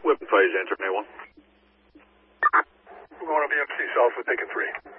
Whip phase, answer, A1. We're going to BMC South, we're taking 3.